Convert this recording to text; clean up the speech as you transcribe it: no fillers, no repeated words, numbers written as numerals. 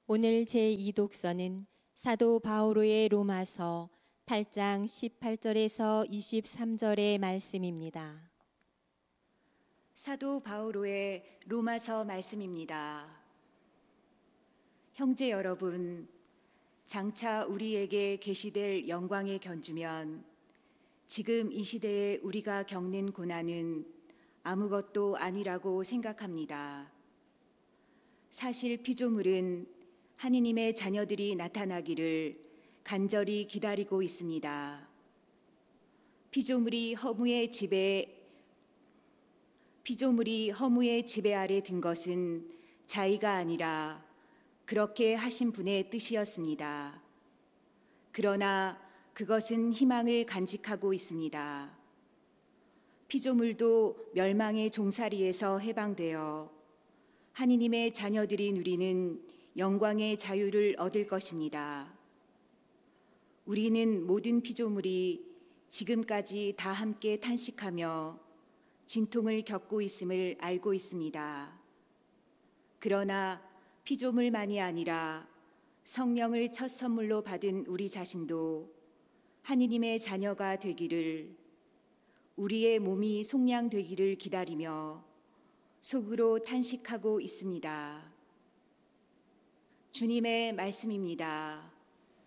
오늘 제2독서는 사도 바오로의 로마서 8장 18절에서 23절의 말씀입니다. 사도 바오로의 로마서 말씀입니다. 형제 여러분, 장차 우리에게 계시될 영광에 견주면 지금 이 시대에 우리가 겪는 고난은 아무것도 아니라고 생각합니다. 사실 피조물은 하느님의 자녀들이 나타나기를 간절히 기다리고 있습니다. 피조물이 허무의 지배 아래 든 것은 자의가 아니라 그렇게 하신 분의 뜻이었습니다. 그러나 그것은 희망을 간직하고 있습니다. 피조물도 멸망의 종살이에서 해방되어 하느님의 자녀들이 누리는 영광의 자유를 얻을 것입니다. 우리는 모든 피조물이 지금까지 다 함께 탄식하며 진통을 겪고 있음을 알고 있습니다. 그러나 피조물만이 아니라 성령을 첫 선물로 받은 우리 자신도 하느님의 자녀가 되기를, 우리의 몸이 속량되기를 기다리며 속으로 탄식하고 있습니다. 주님의 말씀입니다.